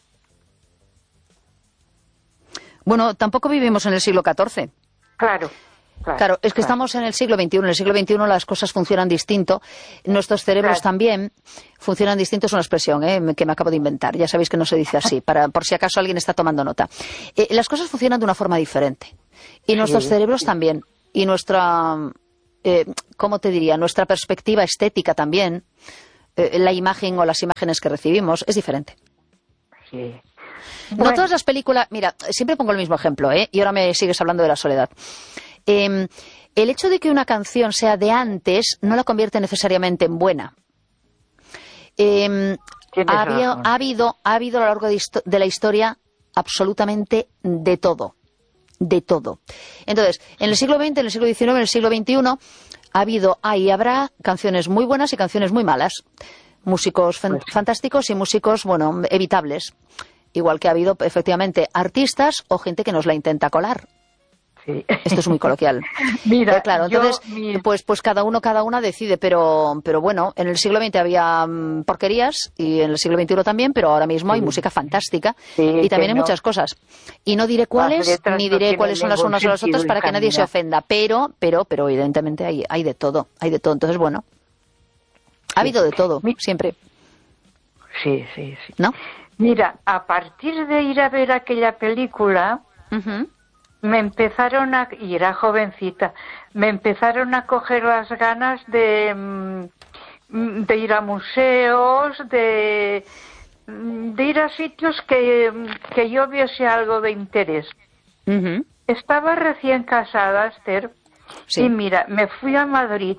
Speaker 1: Bueno, tampoco vivimos en el siglo catorce.
Speaker 4: Claro. Claro,
Speaker 1: Claro, es que
Speaker 4: claro.
Speaker 1: estamos en el siglo veintiuno. En el siglo veintiuno las cosas funcionan distinto. Nuestros cerebros
Speaker 4: Claro.
Speaker 1: también funcionan distinto. Es una expresión ¿eh? que me acabo de inventar. Ya sabéis que no se dice así, para, por si acaso alguien está tomando nota. Eh, las cosas funcionan de una forma diferente. Y nuestros
Speaker 4: Sí.
Speaker 1: cerebros también. Y nuestra, eh, ¿cómo te diría? Nuestra perspectiva estética también. Eh, la imagen o las imágenes que recibimos es diferente.
Speaker 4: Sí.
Speaker 1: Bueno. No todas las películas... Mira, siempre pongo el mismo ejemplo, ¿eh? Y ahora me sigues hablando de la soledad. Eh, el hecho de que una canción sea de antes no la convierte necesariamente en buena. Eh, ha, habido, ha, habido, ha habido a lo largo de, de la historia absolutamente de todo. De todo. Entonces, en el siglo veinte, en el siglo diecinueve, en el siglo veintiuno, ha habido, hay y habrá canciones muy buenas y canciones muy malas. Músicos fan pues. fantásticos y músicos, bueno, evitables. Igual que ha habido, efectivamente, artistas o gente que nos la intenta colar. Sí. Esto es muy coloquial. Mira, eh, claro, entonces, yo, mi... pues, pues cada uno, cada una decide, pero, pero bueno, en el siglo veinte había um, porquerías y en el siglo veintiuno también, pero ahora mismo sí. hay música fantástica sí, y también hay no. muchas cosas. Y no diré cuáles, ni diré no cuáles son las unas o las otras para que nadie se ofenda, pero, pero, pero evidentemente hay, hay de todo, hay de todo. Entonces, bueno, sí. ha habido de todo, mi... siempre.
Speaker 4: Sí, sí, sí.
Speaker 1: ¿No?
Speaker 4: Mira, a partir de ir a ver aquella película... Uh-huh. Me empezaron a, y era jovencita, me empezaron a coger las ganas de, de ir a museos, de, de ir a sitios que, que yo viese algo de interés. Uh-huh. Estaba recién casada, Esther, sí. y mira, me fui a Madrid,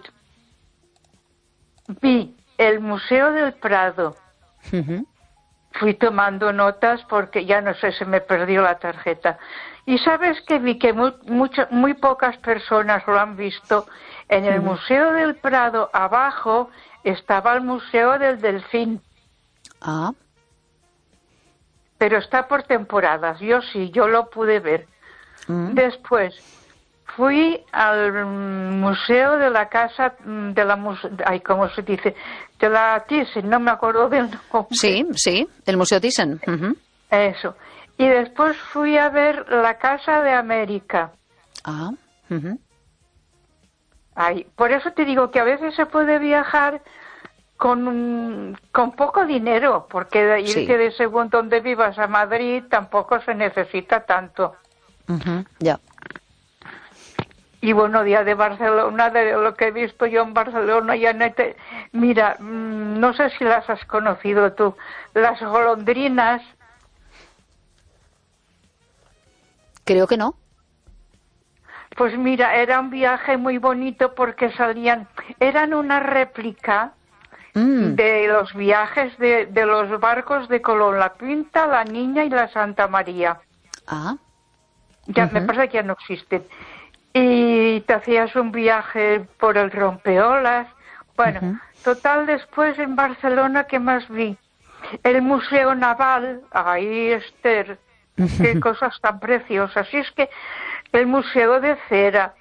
Speaker 4: vi el Museo del Prado, uh-huh. fui tomando notas porque ya no sé, se me perdió la tarjeta. Y sabes que vi que muy, mucho, muy pocas personas lo han visto. En el uh-huh. Museo del Prado, abajo, estaba el Museo del Delfín.
Speaker 1: Ah.
Speaker 4: Pero está por temporadas. Yo sí, yo lo pude ver. Uh-huh. Después, fui al Museo de la Casa, de la ay, ¿cómo se dice? De la Thyssen, no me acuerdo del nombre.
Speaker 1: Sí, sí, el Museo Thyssen. Uh-huh.
Speaker 4: Eso. Y después fui a ver la Casa de América.
Speaker 1: Ah. Uh-huh.
Speaker 4: Ay, por eso te digo que a veces se puede viajar con, con poco dinero, porque de irte sí. de según donde vivas a Madrid tampoco se necesita tanto.
Speaker 1: Uh-huh. Ya.
Speaker 4: Y bueno, día de Barcelona, de lo que he visto yo en Barcelona, ya no te... Mira, no sé si las has conocido tú, las golondrinas.
Speaker 1: Creo que no.
Speaker 4: Pues mira, era un viaje muy bonito porque salían, eran una réplica mm. de los viajes de, de los barcos de Colón, la Pinta, la Niña y la Santa María.
Speaker 1: Ah.
Speaker 4: Ya, uh-huh. me parece que ya no existen. Y te hacías un viaje por el rompeolas. Bueno, uh-huh. total, después en Barcelona, ¿qué más vi? El Museo Naval, ahí Esther... Qué cosas tan preciosas. Y es que el Museo de Cera,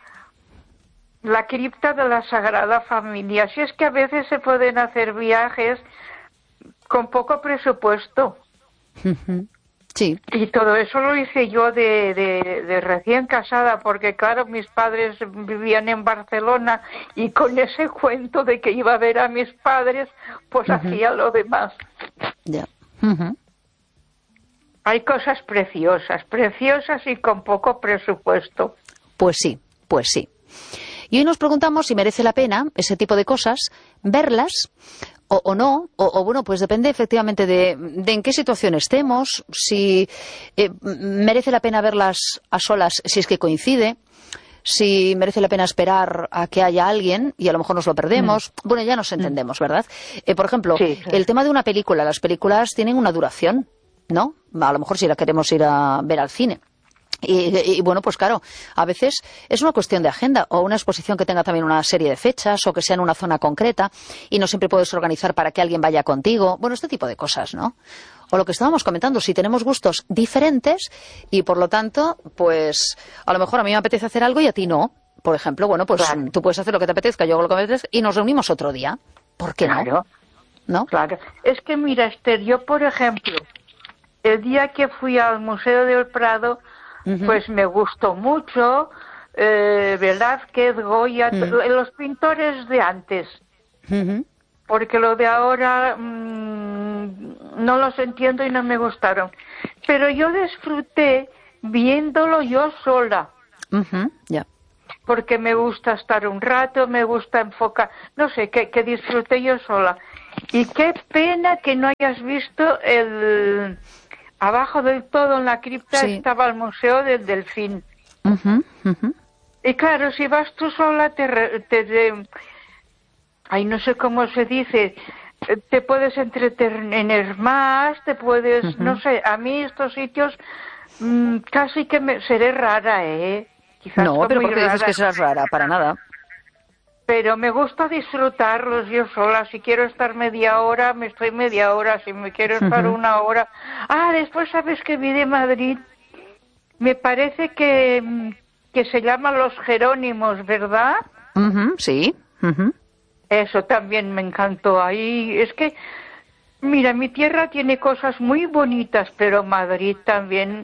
Speaker 4: la cripta de la Sagrada Familia, si es que a veces se pueden hacer viajes con poco presupuesto.
Speaker 1: Sí.
Speaker 4: Y todo eso lo hice yo de, de, de recién casada, porque claro, mis padres vivían en Barcelona y con ese cuento de que iba a ver a mis padres, pues uh-huh. hacía lo demás.
Speaker 1: Ya. Yeah. Uh-huh.
Speaker 4: Hay cosas preciosas, preciosas y con poco presupuesto.
Speaker 1: Pues sí, pues sí. Y hoy nos preguntamos si merece la pena ese tipo de cosas, verlas o, o no, o, o bueno, pues depende efectivamente de, de en qué situación estemos, si eh, merece la pena verlas a solas si es que coincide, si merece la pena esperar a que haya alguien y a lo mejor nos lo perdemos. Mm. Bueno, ya nos entendemos, ¿verdad? Eh, por ejemplo, sí, sí. el tema de una película, las películas tienen una duración, ¿no? A lo mejor si la queremos ir a ver al cine. Y, y, y bueno, pues claro, a veces es una cuestión de agenda o una exposición que tenga también una serie de fechas o que sea en una zona concreta y no siempre puedes organizar para que alguien vaya contigo. Bueno, este tipo de cosas, ¿no? O lo que estábamos comentando, si tenemos gustos diferentes y por lo tanto, pues a lo mejor a mí me apetece hacer algo y a ti no. Por ejemplo, bueno, pues claro. tú puedes hacer lo que te apetezca, yo hago lo que me apetezca y nos reunimos otro día. ¿Por qué
Speaker 4: claro.
Speaker 1: no? ¿No?
Speaker 4: Claro. Es que mira, Esther, yo por ejemplo... El día que fui al Museo del Prado, uh-huh. pues me gustó mucho eh, Velázquez, Goya, uh-huh. los pintores de antes. Uh-huh. Porque lo de ahora mmm, no los entiendo y no me gustaron. Pero yo disfruté viéndolo yo sola.
Speaker 1: Uh-huh. Yeah.
Speaker 4: Porque me gusta estar un rato, me gusta enfocar, no sé, que, que disfruté yo sola. Y qué pena que no hayas visto el... abajo del todo en la cripta
Speaker 1: Sí.
Speaker 4: estaba el Museo del Delfín.
Speaker 1: Ujú, ujú.
Speaker 4: Y claro, si vas tú sola, te, re- te, te- ay, no sé cómo se dice, eh, te puedes entretener más, te puedes,
Speaker 1: Ujú.
Speaker 4: no sé, a mí estos sitios mm, casi que me seré rara, ¿eh? Quizás
Speaker 1: No,
Speaker 4: soy
Speaker 1: pero
Speaker 4: muy
Speaker 1: ¿por qué dices
Speaker 4: rara,
Speaker 1: que seas rara? Para nada.
Speaker 4: pero me gusta disfrutarlos yo sola. Si quiero estar media hora, me estoy media hora. Si me quiero estar
Speaker 1: Ujú.
Speaker 4: una hora. Ah, después sabes que vi de Madrid. Me parece que, mm, que se llaman Los Jerónimos, ¿verdad?
Speaker 1: Ujú, sí. Ujú.
Speaker 4: Eso también me encantó. Ahí es que, mira, mi tierra tiene cosas muy bonitas, pero Madrid también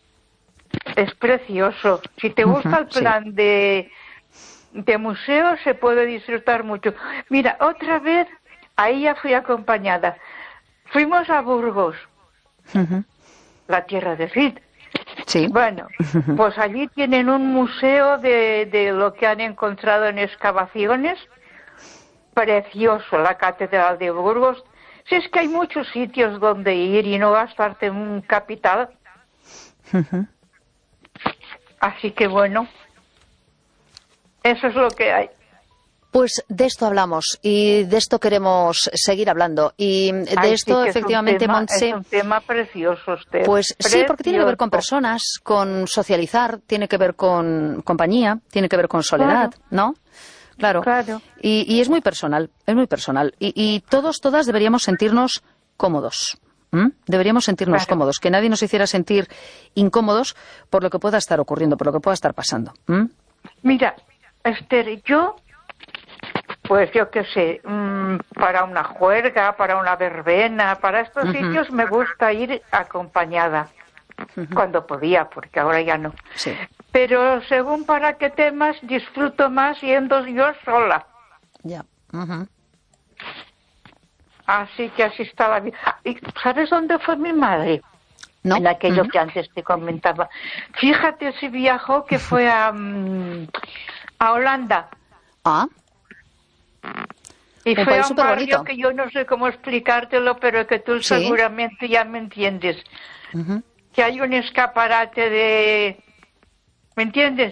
Speaker 4: es precioso. Si te gusta
Speaker 1: Ujú,
Speaker 4: el
Speaker 1: sí.
Speaker 4: plan de, de museo, se puede disfrutar mucho. Mira, otra vez, ahí ya fui acompañada. Fuimos a Burgos,
Speaker 1: Ujú.
Speaker 4: la tierra de Cid.
Speaker 1: Sí.
Speaker 4: Bueno,
Speaker 1: Ujú.
Speaker 4: pues allí tienen un museo de, de lo que han encontrado en excavaciones. Precioso, la Catedral de Burgos. Si es que hay muchos sitios donde ir y no gastarte un capital.
Speaker 1: Ujú.
Speaker 4: Así que bueno, eso es lo que hay.
Speaker 1: Pues de esto hablamos y de esto queremos seguir hablando. Y de
Speaker 4: Ay,
Speaker 1: esto,
Speaker 4: sí que es un
Speaker 1: efectivamente,
Speaker 4: tema,
Speaker 1: Montse,
Speaker 4: es un tema precioso, usted.
Speaker 1: pues sí, porque tiene que ver con
Speaker 4: Precioso.
Speaker 1: personas, con socializar, tiene que ver con compañía, tiene que ver con soledad,
Speaker 4: Claro.
Speaker 1: ¿no? Claro.
Speaker 4: Claro.
Speaker 1: Y, y es muy personal, es muy personal. Y, y todos, todas deberíamos sentirnos cómodos. ¿m? Deberíamos sentirnos
Speaker 4: Claro.
Speaker 1: cómodos, que nadie nos hiciera sentir incómodos por lo que pueda estar ocurriendo, por lo que pueda estar pasando. ¿m?
Speaker 4: Mira, Esther, yo, pues yo qué sé, mm, para una juerga, para una verbena, para estos
Speaker 1: Ujú.
Speaker 4: sitios me gusta ir acompañada, cuando podía, porque ahora ya no.
Speaker 1: Sí.
Speaker 4: Pero según para qué temas, disfruto más yendo yo sola.
Speaker 1: Ya. Ujú.
Speaker 4: Así que así está la vida. ¿Y sabes dónde fue mi madre?
Speaker 1: ¿No?
Speaker 4: En aquello
Speaker 1: Ujú.
Speaker 4: que antes te comentaba. Fíjate si viajó, que fue a, mm, a Holanda.
Speaker 1: Ah,
Speaker 4: Y
Speaker 1: Un
Speaker 4: fue
Speaker 1: país
Speaker 4: a un
Speaker 1: superbonito.
Speaker 4: barrio que yo no sé cómo explicártelo, pero que tú
Speaker 1: Sí.
Speaker 4: seguramente ya me entiendes.
Speaker 1: ujú.
Speaker 4: Que hay un escaparate de... ¿Me entiendes?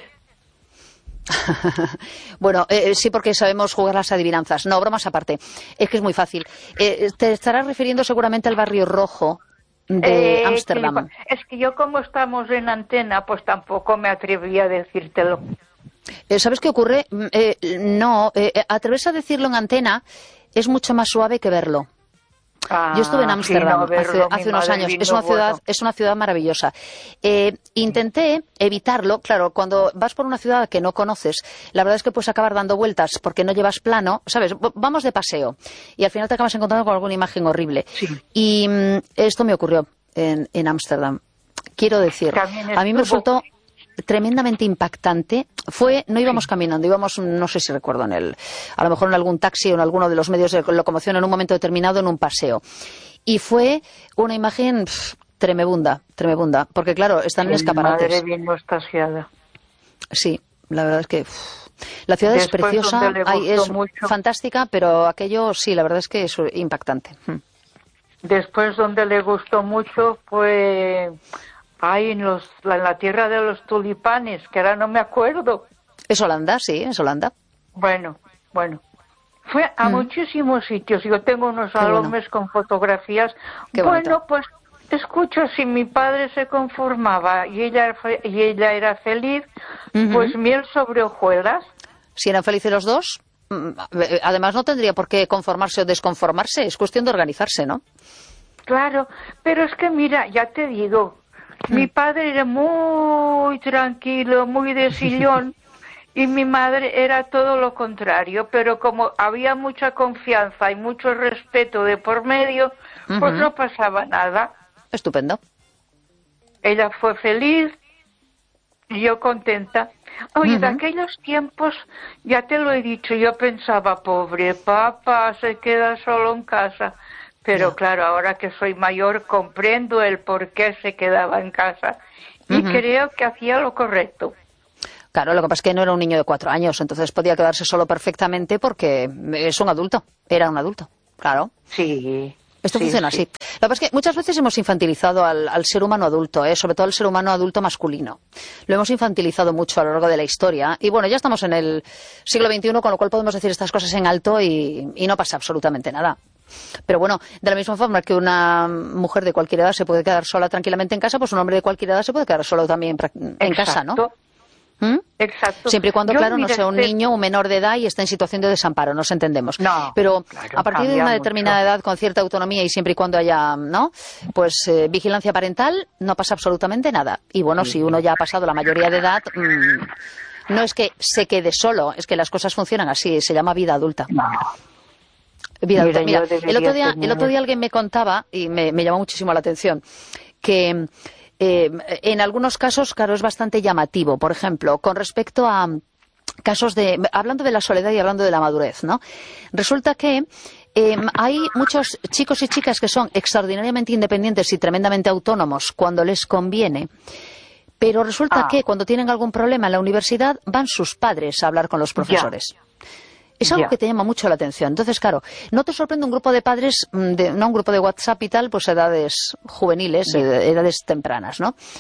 Speaker 1: Bueno, eh, sí, porque sabemos jugar las adivinanzas. No, bromas aparte. Es que es muy fácil. Eh, te estarás refiriendo seguramente al barrio rojo de
Speaker 4: Eh,
Speaker 1: Ámsterdam.
Speaker 4: que- Es que yo como estamos en antena, pues tampoco me atreví a decírtelo.
Speaker 1: Eh, ¿Sabes qué ocurre? Mm, eh, no, eh, eh, atreverse a decirlo en antena es mucho más suave que verlo.
Speaker 4: Ah,
Speaker 1: Yo estuve en
Speaker 4: sí,
Speaker 1: Ámsterdam
Speaker 4: no,
Speaker 1: hace,
Speaker 4: verlo, mi
Speaker 1: hace unos
Speaker 4: madre
Speaker 1: años.
Speaker 4: vino
Speaker 1: Es una ciudad,
Speaker 4: bueno.
Speaker 1: es una ciudad maravillosa. Eh, intenté evitarlo. Claro, cuando vas por una ciudad que no conoces, la verdad es que puedes acabar dando vueltas porque no llevas plano. ¿Sabes? V- Vamos de paseo y al final te acabas encontrando con alguna imagen horrible.
Speaker 4: Sí.
Speaker 1: Y mm, esto me ocurrió en en Ámsterdam. Quiero decir,
Speaker 4: También
Speaker 1: a mí me
Speaker 4: estuvo-
Speaker 1: resultó tremendamente impactante. Fue, no íbamos caminando, íbamos, no sé si recuerdo, en el, a lo mejor en algún taxi o en alguno de los medios de locomoción en un momento determinado en un paseo. Y fue una imagen pf, tremebunda, tremebunda, porque claro, están en
Speaker 4: Sí, mi madre
Speaker 1: escaparates.
Speaker 4: vino extasiada.
Speaker 1: Sí, la verdad es que pf, la ciudad es
Speaker 4: Después,
Speaker 1: preciosa,
Speaker 4: donde le
Speaker 1: hay- es
Speaker 4: gustó mucho-
Speaker 1: fantástica, pero aquello sí, la verdad es que es impactante. Mm.
Speaker 4: Después donde le gustó mucho fue ahí en, los, en la tierra de los tulipanes, que ahora no me acuerdo.
Speaker 1: Es Holanda, sí, es Holanda.
Speaker 4: Bueno, bueno. Fue a
Speaker 1: Mm.
Speaker 4: muchísimos sitios. Yo tengo unos
Speaker 1: Qué bueno.
Speaker 4: álbumes con fotografías.
Speaker 1: Qué
Speaker 4: bueno,
Speaker 1: bonito.
Speaker 4: pues escucho, si mi padre se conformaba y ella, fue- y ella era feliz,
Speaker 1: Ujú.
Speaker 4: pues miel sobre hojuelas.
Speaker 1: Si eran felices los dos, mm, eh, además no tendría por qué conformarse o desconformarse, es cuestión de organizarse, ¿no?
Speaker 4: Claro, pero es que mira, ya te digo,
Speaker 1: Mm.
Speaker 4: mi padre era muy tranquilo, muy de sillón, y mi madre era todo lo contrario, pero como había mucha confianza y mucho respeto de por medio, pues
Speaker 1: Ujú.
Speaker 4: no pasaba nada.
Speaker 1: Estupendo.
Speaker 4: Ella fue feliz y yo contenta. Oye, de
Speaker 1: Ujú.
Speaker 4: aquellos tiempos, ya te lo he dicho, yo pensaba, pobre papá, se queda solo en casa. Pero
Speaker 1: Ya.
Speaker 4: claro, ahora que soy mayor, comprendo el por qué se quedaba en casa. Y
Speaker 1: Ujú.
Speaker 4: creo que hacía lo correcto.
Speaker 1: Claro, lo que pasa es que no era un niño de cuatro años, entonces podía quedarse solo perfectamente porque es un adulto, era un adulto, claro.
Speaker 4: Sí,
Speaker 1: Esto
Speaker 4: sí,
Speaker 1: funciona
Speaker 4: sí.
Speaker 1: así. Lo que pasa es que muchas veces hemos infantilizado al, al ser humano adulto, ¿eh? Sobre todo al ser humano adulto masculino. Lo hemos infantilizado mucho a lo largo de la historia. Y bueno, ya estamos en el siglo veintiuno, con lo cual podemos decir estas cosas en alto y, y no pasa absolutamente nada. Pero bueno, de la misma forma que una mujer de cualquier edad se puede quedar sola tranquilamente en casa, pues un hombre de cualquier edad se puede quedar solo también en
Speaker 4: Exacto.
Speaker 1: casa, ¿no? ¿Mm?
Speaker 4: Exacto.
Speaker 1: Siempre y cuando,
Speaker 4: Yo,
Speaker 1: claro, no
Speaker 4: mira,
Speaker 1: sea un
Speaker 4: este-
Speaker 1: niño, un menor de edad y esté en situación de desamparo, nos entendemos.
Speaker 4: No,
Speaker 1: Pero
Speaker 4: claro,
Speaker 1: a partir de
Speaker 4: cambia
Speaker 1: una
Speaker 4: mucho.
Speaker 1: determinada edad, con cierta autonomía y siempre y cuando haya, ¿no? Pues eh, vigilancia parental, no pasa absolutamente nada. Y bueno, si uno ya ha pasado la mayoría de edad, mmm, no es que se quede solo, es que las cosas funcionan así, se llama vida adulta.
Speaker 4: No.
Speaker 1: Vida adulta.
Speaker 4: Mira,
Speaker 1: Mira,
Speaker 4: yo
Speaker 1: el otro día,
Speaker 4: debería
Speaker 1: el otro día alguien me contaba, y me, me llamó muchísimo la atención, que eh, en algunos casos, claro, es bastante llamativo. Por ejemplo, con respecto a casos de, hablando de la soledad y hablando de la madurez, ¿no? Resulta que eh, hay muchos chicos y chicas que son extraordinariamente independientes y tremendamente autónomos cuando les conviene. Pero resulta
Speaker 4: Ah.
Speaker 1: que cuando tienen algún problema en la universidad van sus padres a hablar con los profesores. Es algo
Speaker 4: Ya.
Speaker 1: que te llama mucho la atención. Entonces, claro, no te sorprende un grupo de padres, mm, de, no un grupo de WhatsApp y tal, pues edades juveniles,
Speaker 4: Ya.
Speaker 1: eh, edades tempranas, ¿no?